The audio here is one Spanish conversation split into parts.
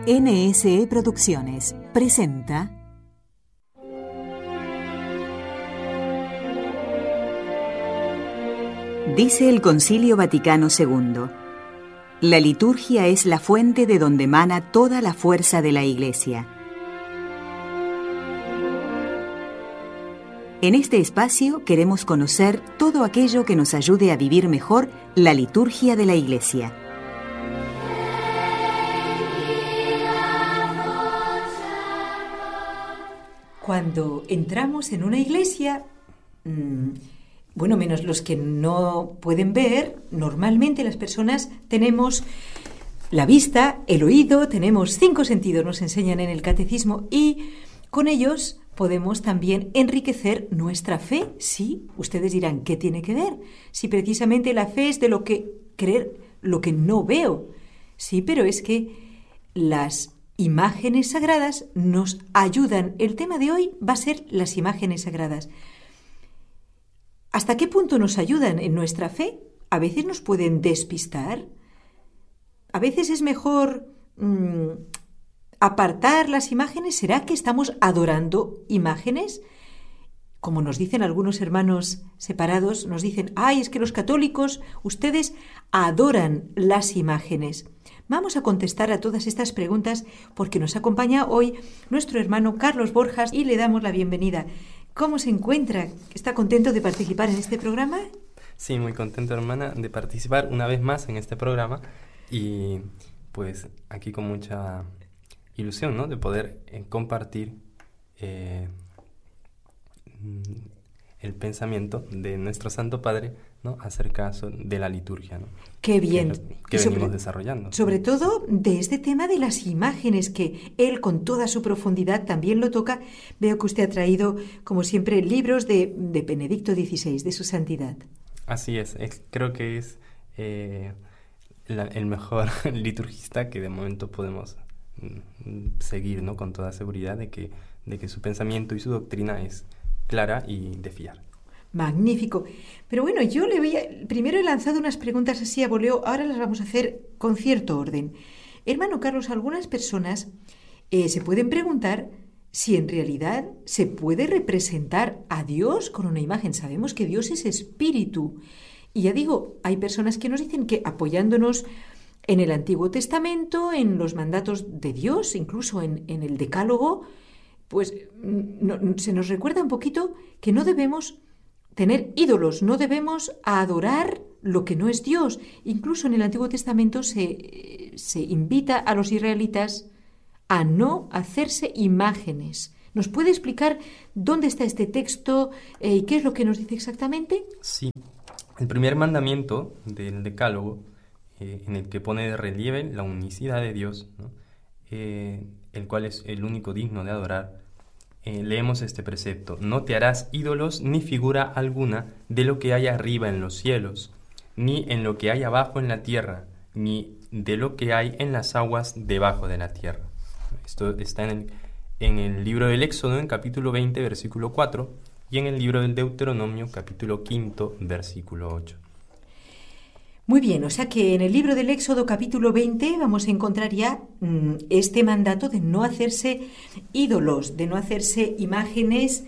NSE Producciones presenta Dice el Concilio Vaticano II: la liturgia es la fuente de donde emana toda la fuerza de la Iglesia. En este espacio queremos conocer todo aquello que nos ayude a vivir mejor la liturgia de la Iglesia. Cuando entramos en una iglesia, menos los que no pueden ver, normalmente las personas tenemos la vista, el oído, tenemos 5 sentidos, nos enseñan en el catecismo, y con ellos podemos también enriquecer nuestra fe. Sí, ustedes dirán, ¿qué tiene que ver? Si precisamente la fe es de lo que creer lo que no veo. Sí, pero es que las imágenes sagradas nos ayudan. El tema de hoy va a ser las imágenes sagradas. ¿Hasta qué punto nos ayudan en nuestra fe? A veces nos pueden despistar. A veces es mejor apartar las imágenes. ¿Será que estamos adorando imágenes? Como nos dicen algunos hermanos separados, nos dicen, es que los católicos, ustedes adoran las imágenes. Vamos a contestar a todas estas preguntas porque nos acompaña hoy nuestro hermano Carlos Borjas y le damos la bienvenida. ¿Cómo se encuentra? ¿Está contento de participar en este programa? Sí, muy contento, hermana, de participar una vez más en este programa y pues aquí con mucha ilusión, ¿no?, de poder compartir el pensamiento de nuestro Santo Padre, ¿no?, acerca de la liturgia, ¿no? ¡Qué bien! Que venimos desarrollando. Sobre todo de este tema de las imágenes, que él con toda su profundidad también lo toca. Veo que usted ha traído, como siempre, libros de Benedicto XVI, de su santidad. Así es. Creo que es el mejor liturgista que de momento podemos seguir, ¿no?, con toda seguridad de que su pensamiento y su doctrina es clara y de fiar. Magnífico. Pero bueno, primero he lanzado unas preguntas así a voleo, ahora las vamos a hacer con cierto orden. Hermano Carlos, algunas personas se pueden preguntar si en realidad se puede representar a Dios con una imagen. Sabemos que Dios es espíritu. Y ya digo, hay personas que nos dicen que apoyándonos en el Antiguo Testamento, en los mandatos de Dios, incluso en el Decálogo, pues se nos recuerda un poquito que no debemos tener ídolos, no debemos adorar lo que no es Dios. Incluso en el Antiguo Testamento se invita a los israelitas a no hacerse imágenes. ¿Nos puede explicar dónde está este texto y qué es lo que nos dice exactamente? Sí, el primer mandamiento del Decálogo, en el que pone de relieve la unicidad de Dios, ¿no?, el cual es el único digno de adorar, leemos este precepto: no te harás ídolos ni figura alguna de lo que hay arriba en los cielos, ni en lo que hay abajo en la tierra, ni de lo que hay en las aguas debajo de la tierra. Esto está en el libro del Éxodo, en capítulo 20, versículo 4, y en el libro del Deuteronomio, capítulo 5, versículo 8. Muy bien, o sea que en el libro del Éxodo capítulo 20 vamos a encontrar ya este mandato de no hacerse ídolos, de no hacerse imágenes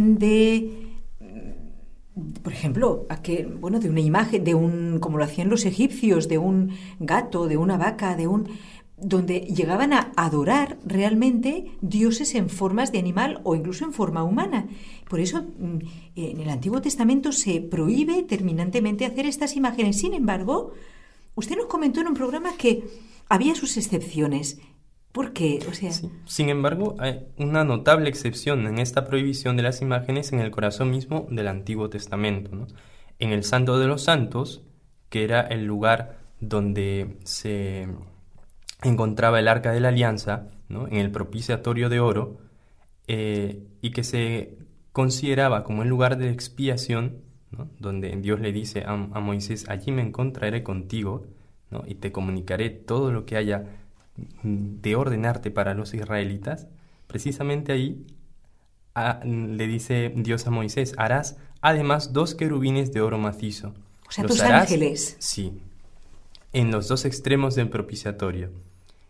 por ejemplo, de una imagen, como lo hacían los egipcios, de un gato, de una vaca, donde llegaban a adorar realmente dioses en formas de animal o incluso en forma humana. Por eso en el Antiguo Testamento se prohíbe terminantemente hacer estas imágenes. Sin embargo, usted nos comentó en un programa que había sus excepciones. ¿Por qué? Sí. Sin embargo, hay una notable excepción en esta prohibición de las imágenes en el corazón mismo del Antiguo Testamento, ¿no? En el Santo de los Santos, que era el lugar donde se encontraba el Arca de la Alianza, ¿no?, en el propiciatorio de oro, y que se consideraba como el lugar de expiación, ¿no?, donde Dios le dice a Moisés: allí me encontraré contigo, ¿no?, y te comunicaré todo lo que haya de ordenarte para los israelitas. Precisamente ahí le dice Dios a Moisés: harás además 2 querubines de oro macizo. O sea, tus ángeles. Sí, en los 2 extremos del propiciatorio.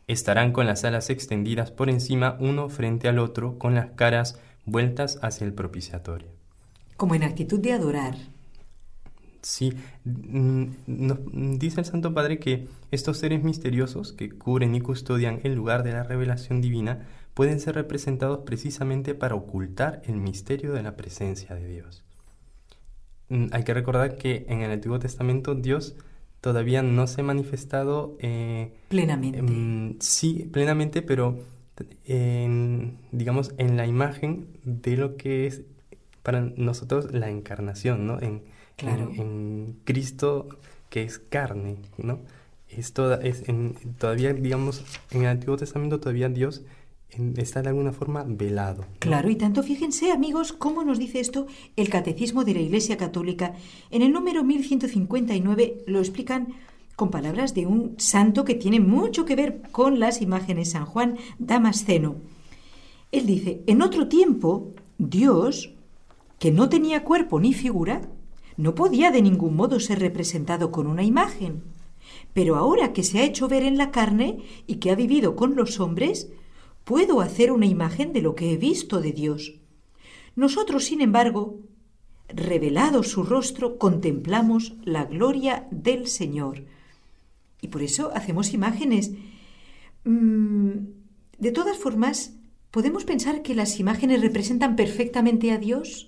Estarán con las alas extendidas por encima uno frente al otro, con las caras vueltas hacia el propiciatorio. Como en actitud de adorar. Sí, dice el Santo Padre que estos seres misteriosos que cubren y custodian el lugar de la revelación divina pueden ser representados precisamente para ocultar el misterio de la presencia de Dios. Hay que recordar que en el Antiguo Testamento Dios todavía no se ha manifestado plenamente. Sí, plenamente, pero digamos en la imagen de lo que es para nosotros la encarnación, ¿no? Claro. En Cristo, que es carne, ¿no? Todavía, digamos, en el Antiguo Testamento todavía Dios está de alguna forma velado, ¿no? Claro, y tanto fíjense, amigos, cómo nos dice esto el Catecismo de la Iglesia Católica. En el número 1159 lo explican con palabras de un santo que tiene mucho que ver con las imágenes, San Juan Damasceno. Él dice: en otro tiempo, Dios, que no tenía cuerpo ni figura, no podía de ningún modo ser representado con una imagen. Pero ahora que se ha hecho ver en la carne y que ha vivido con los hombres, puedo hacer una imagen de lo que he visto de Dios. Nosotros, sin embargo, revelado su rostro, contemplamos la gloria del Señor. Y por eso hacemos imágenes. De todas formas, ¿podemos pensar que las imágenes representan perfectamente a Dios?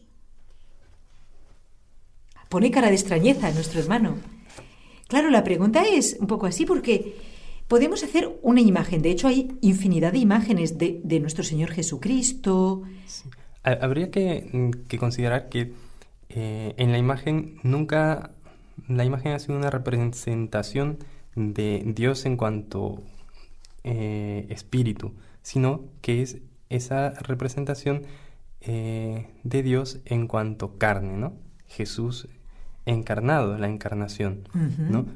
Pone cara de extrañeza a nuestro hermano. Claro, la pregunta es un poco así porque podemos hacer una imagen. De hecho, hay infinidad de imágenes de nuestro Señor Jesucristo. Sí. Habría que considerar que en la imagen nunca... La imagen ha sido una representación de Dios en cuanto espíritu, sino que es esa representación de Dios en cuanto carne, ¿no? Jesús encarnado, la encarnación, ¿no?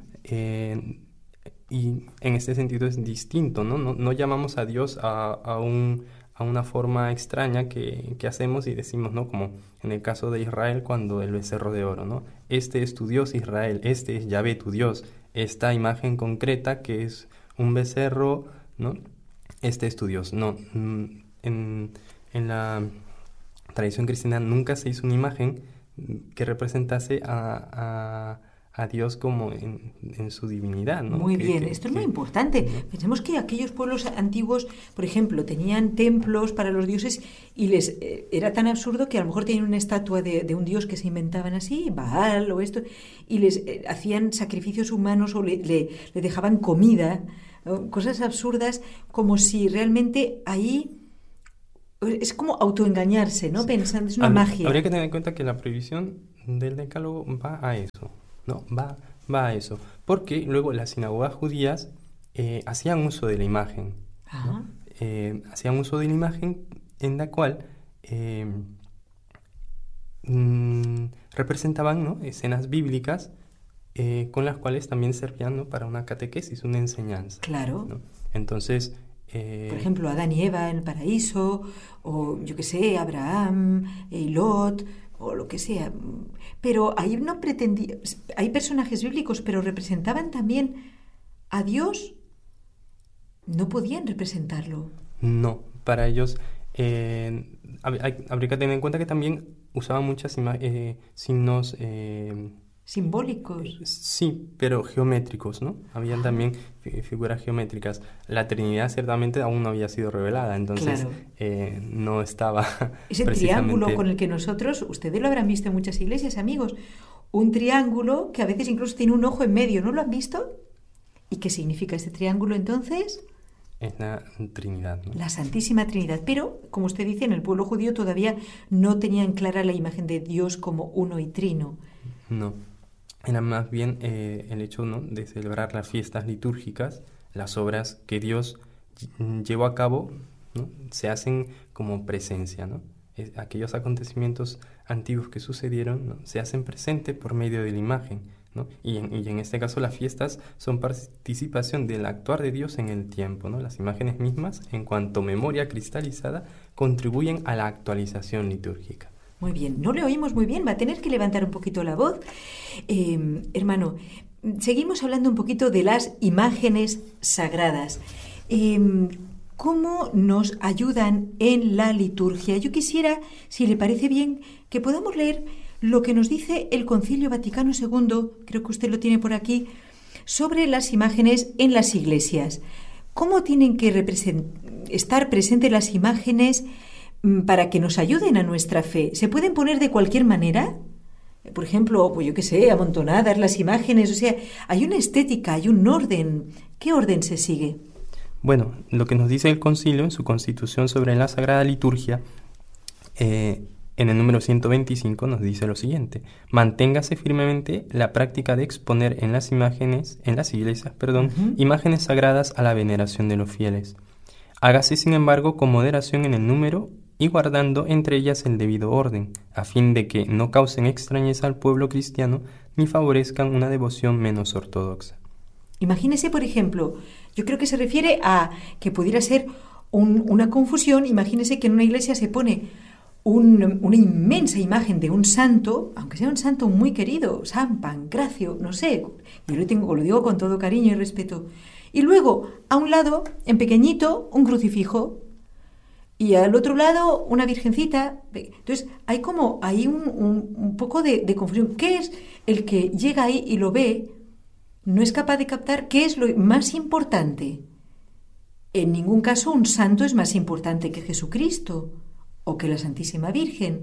Y en este sentido es distinto, ¿no? No llamamos a Dios a una forma extraña que hacemos y decimos, ¿no? Como en el caso de Israel cuando el becerro de oro, ¿no? Este es tu Dios, Israel, este es Yahvé, tu Dios. Esta imagen concreta que es un becerro, ¿no? Este es tu Dios. No, en la tradición cristiana nunca se hizo una imagen que representase a Dios como en su divinidad, ¿no? Muy bien, esto es muy importante. ¿No? Pensemos que aquellos pueblos antiguos, por ejemplo, tenían templos para los dioses y les era tan absurdo que a lo mejor tenían una estatua de un dios que se inventaban así, Baal o esto, y les hacían sacrificios humanos o le dejaban comida, ¿no? Cosas absurdas, como si realmente ahí... Es como autoengañarse, ¿no? Sí. Pensando, es una magia. Habría que tener en cuenta que la prohibición del decálogo va a eso, ¿no? Va a eso. Porque luego las sinagogas judías hacían uso de la imagen, ¿no? Hacían uso de la imagen en la cual representaban, ¿no? Escenas bíblicas con las cuales también servían, ¿no? Para una catequesis, una enseñanza. Claro. ¿No? Entonces... por ejemplo, Adán y Eva en el paraíso, o yo qué sé, Abraham, Lot, o lo que sea. Pero ahí no pretendía... Hay personajes bíblicos, pero representaban también a Dios. No podían representarlo. No, para ellos habría que tener en cuenta que también usaban muchas signos... simbólicos. Sí, pero geométricos, ¿no? Habían también figuras geométricas. La Trinidad ciertamente aún no había sido revelada, entonces claro. No estaba ese triángulo con el que nosotros, ustedes lo habrán visto en muchas iglesias, amigos, un triángulo que a veces incluso tiene un ojo en medio, ¿no lo han visto? ¿Y qué significa este triángulo entonces? Es la Trinidad, ¿no? La Santísima Trinidad. Pero, como usted dice, en el pueblo judío todavía no tenían clara la imagen de Dios como uno y trino. No. Era más bien el hecho, ¿no? De celebrar las fiestas litúrgicas, las obras que Dios llevó a cabo, ¿no? Se hacen como presencia, ¿no? Aquellos acontecimientos antiguos que sucedieron, ¿no? Se hacen presente por medio de la imagen, ¿no? Y en este caso las fiestas son participación del actuar de Dios en el tiempo, ¿no? Las imágenes mismas, en cuanto memoria cristalizada, contribuyen a la actualización litúrgica. Muy bien, no le oímos muy bien, va a tener que levantar un poquito la voz. Hermano, seguimos hablando un poquito de las imágenes sagradas. ¿Cómo nos ayudan en la liturgia? Yo quisiera, si le parece bien, que podamos leer lo que nos dice el Concilio Vaticano II, creo que usted lo tiene por aquí, sobre las imágenes en las iglesias. ¿Cómo tienen que estar presentes las imágenes para que nos ayuden a nuestra fe? ¿Se pueden poner de cualquier manera? Por ejemplo, pues yo qué sé, amontonadas las imágenes, o sea, hay una estética, hay un orden. ¿Qué orden se sigue? Bueno, lo que nos dice el concilio en su constitución sobre la Sagrada Liturgia, en el número 125 nos dice lo siguiente: manténgase firmemente la práctica de exponer en las iglesias, imágenes sagradas a la veneración de los fieles. Hágase, sin embargo, con moderación en el número y guardando entre ellas el debido orden, a fin de que no causen extrañeza al pueblo cristiano ni favorezcan una devoción menos ortodoxa. Imagínese, por ejemplo, yo creo que se refiere a que pudiera ser una confusión. Imagínese que en una iglesia se pone una inmensa imagen de un santo, aunque sea un santo muy querido, San Pancracio, no sé, yo lo digo con todo cariño y respeto, y luego a un lado, en pequeñito, un crucifijo, y al otro lado una virgencita. Entonces hay un poco de confusión. ¿Qué es el que llega ahí y lo ve? No es capaz de captar qué es lo más importante. En ningún caso un santo es más importante que Jesucristo o que la Santísima Virgen.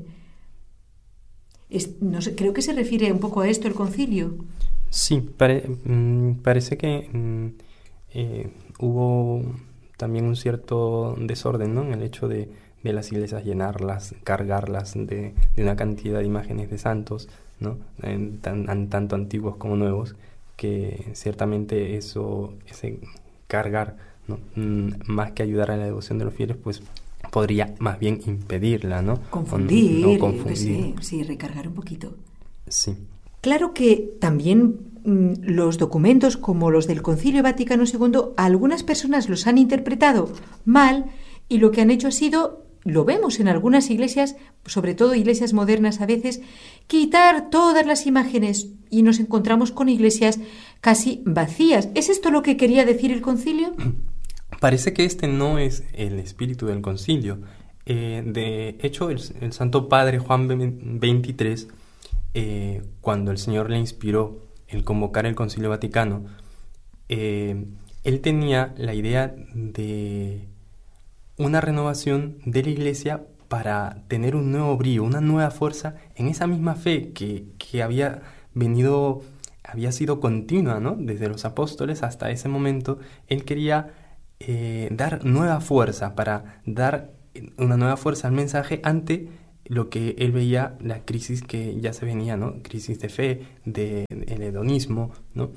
No sé, creo que se refiere un poco a esto el concilio. Sí, parece que hubo también un cierto desorden, ¿no?, en el hecho de las iglesias llenarlas, cargarlas de una cantidad de imágenes de santos, ¿no?, tanto antiguos como nuevos, que ciertamente ese cargar, ¿no?, más que ayudar a la devoción de los fieles, pues podría más bien impedirla, ¿no? Confundir, confundir. Sí, recargar un poquito. Sí. Claro que también los documentos como los del Concilio Vaticano II, algunas personas los han interpretado mal y lo que han hecho ha sido, lo vemos en algunas iglesias, sobre todo iglesias modernas a veces, quitar todas las imágenes y nos encontramos con iglesias casi vacías. ¿Es esto lo que quería decir el concilio? Parece que este no es el espíritu del concilio. De hecho, el Santo Padre Juan XXIII, cuando el Señor le inspiró el convocar el Concilio Vaticano, él tenía la idea de una renovación de la Iglesia para tener un nuevo brillo, una nueva fuerza en esa misma fe que había sido continua, ¿no?, desde los apóstoles hasta ese momento. Él quería dar nueva fuerza, para dar una nueva fuerza al mensaje ante lo que él veía, la crisis que ya se venía, ¿no?, crisis de fe, del hedonismo, ¿no?,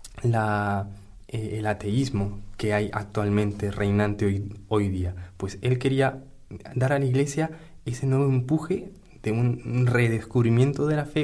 el ateísmo que hay actualmente reinante hoy día. Pues él quería dar a la Iglesia ese nuevo empuje de un redescubrimiento de la fe,